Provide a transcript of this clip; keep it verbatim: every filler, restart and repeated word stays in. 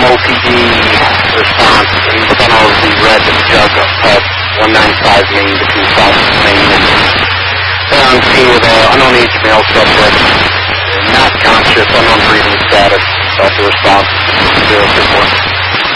O P D response in front of the red jug at one ninety-five Main between South Main and they're on scene with an unknown age male subject, not conscious, unknown breathing status, uh, the response zero three four.